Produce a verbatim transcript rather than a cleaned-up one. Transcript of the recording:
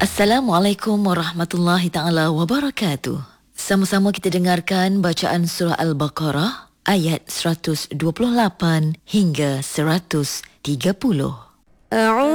Assalamualaikum warahmatullahi taala wabarakatuh. Sama-sama kita dengarkan bacaan surah Al-Baqarah ayat seratus dua puluh lapan hingga seratus tiga puluh.